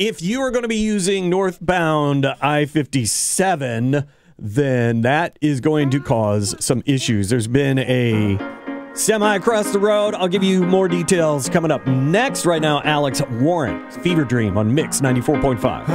if you are going to be using northbound I-57, then that is going to cause some issues. There's been a semi across the road. I'll give you more details coming up next. Right now, Alex Warren, Fever Dream on Mix 94.5.